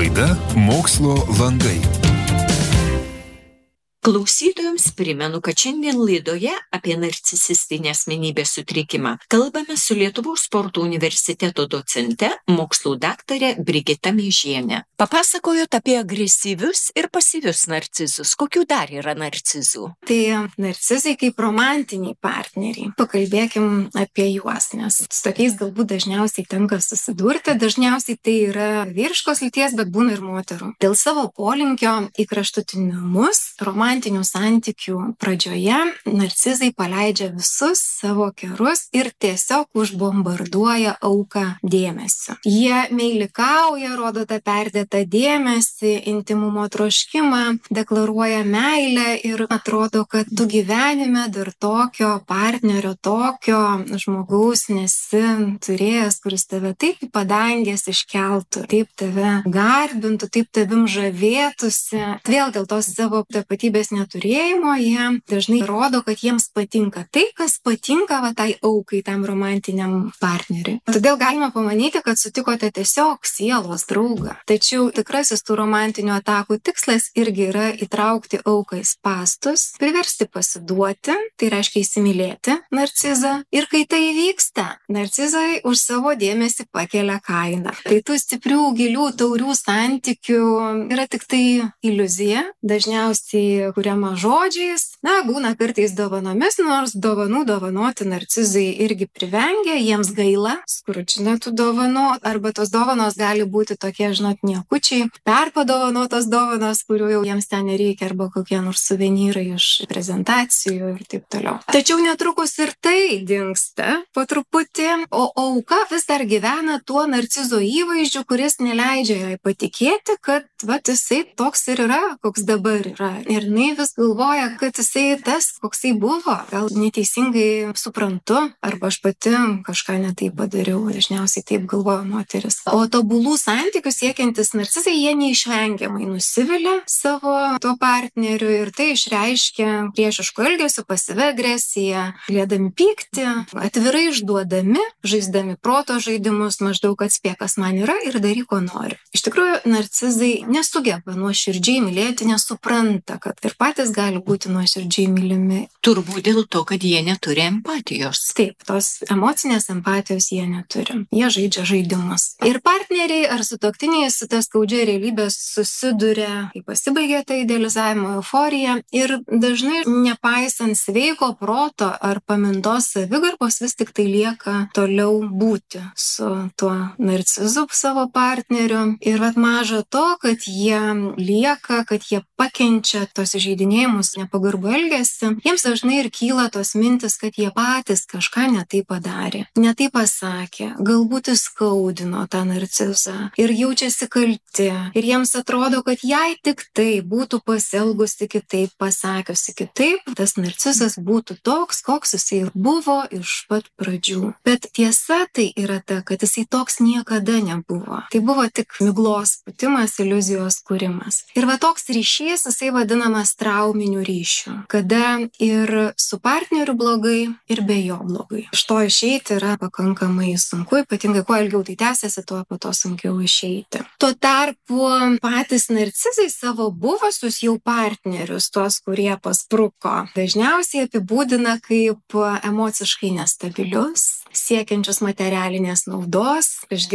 Laida Mokslo landai. Klausytojams primenu, kad šiandien laidoje apie narcisistinę asmenybės sutrikimą kalbame su Lietuvos sporto universiteto docente, mokslų daktare Brigita Meižiene. Papasakojot apie agresyvius ir pasyvius narcizus. Kokių dar yra narcizų? Tai narcizai kaip romantiniai partneriai. Pakalbėkim apie juos, nes su tokiais galbūt dažniausiai tenka susidurti. Dažniausiai tai yra vyriškos lyties, bet būna ir moterų. Dėl savo polinkio į kraštutinumus, romantinių santykių pradžioje narcizai paleidžia visus savo kerus ir tiesiog užbombarduoja auką dėmesiu. Jie meilikauja, rodo tą perdėtą dėmesį, intimumo troškimą, deklaruoja meilę ir atrodo, kad tu gyvenime dar tokio partnerio, tokio žmogaus nesi turėjęs, kuris tave taip į padangės iškeltų, taip tave garbintų, taip tavim žavėtųsi. Vėl dėl tos savo tapatybės neturėjimo jie dažnai rodo, kad jiems patinka tai, kas patinka tai aukai, tam romantiniam partneriui. Todėl galima pamanyti, kad sutikote tiesiog sielos draugą. Tačiau tikrasis tų romantinių atakų tikslas irgi yra įtraukti auką į spąstus, priversti pasiduoti, tai reiškia įsimylėti narcizą. Ir kai tai vyksta, narcizai už savo dėmesį pakelia kainą. Tai tų stiprių, gilių, taurių santykių yra tik tai iliuzija, dažniausiai kuriama žodžiais, būna kartais dovanomis, nors dovanų dovanoti narcizai irgi privengia, jiems gaila, skručina tų dovanų, arba tos dovanos gali būti tokie, niekučiai, perpadovanotos dovanos, kurių jau jiems ten nereikia, arba kokie nors suvenyrai iš prezentacijų ir taip toliau. Tačiau netrukus ir tai dingsta po truputį, o auka vis dar gyvena tuo narcizo įvaizdžiu, kuris neleidžia jai patikėti, kad jisai toks ir yra, koks dabar yra. Ir jinai vis galvoja, kad jisai tas, koksai buvo, gal neteisingai suprantu, arba aš pati kažką netai padariau, dažniausiai taip galvoja moteris. O tobulų santykių siekiantis narcizai, jie neišvengiamai nusivilia savo tuo partneriu ir tai išreiškia priešišku elgesiu, pasyvia agresija, galėdami pykti, atvirai išduodami, žaisdami proto žaidimus, maždaug atspėk, kas man yra ir daryk, ko nori. Iš tikrųjų, narcizai nesugeba nuoširdžiai mylėti, nesupranta, kad ir patys gali būti nuoširdžiai mylimi. Turbūt dėl to, kad jie neturi empatijos. Taip, tos emocinės empatijos jie neturi. Jie žaidžia žaidimus. Ir partneriai ar sutuoktiniai su ta skaudžia realybė susiduria, kai pasibaigia ta idealizavimo euforija ir dažnai nepaisant sveiko proto ar pamintos savigarbos vis tik tai lieka toliau būti su tuo narcizu savo partneriu. Ir maža to, kad jie lieka, kad jie pakenčia tos įžeidinėjimus, nepagarbų elgesį, jiems dažnai ir kyla tos mintis, kad jie patys kažką netai padarė, netai pasakė, galbūt įskaudino tą narcizą ir jaučiasi kalti. Ir jiems atrodo, kad jei tik tai būtų pasielgusi kitaip, pasakiusi kitaip, tas narcizas būtų toks, koks jisai ir buvo iš pat pradžių. Bet tiesa tai yra ta, kad jisai toks niekada nebuvo. Tai buvo tik miglos pūtimas, iliuzijos kūrimas. Ir toks ryšys, jisai vadinamas trauminiu ryšiu, kada ir su partneriu blogai, ir be jo blogai. Iš to išeiti yra pakankamai sunku, ypatingai kuo ilgiau tai tęsiasi, tuo po to sunkiau išeiti. Tuo tarpu patys narcizai savo buvusius jau partnerius, tuos, kurie paspruko, dažniausiai apibūdina kaip emociškai nestabilius, siekiančius materialinės naudos,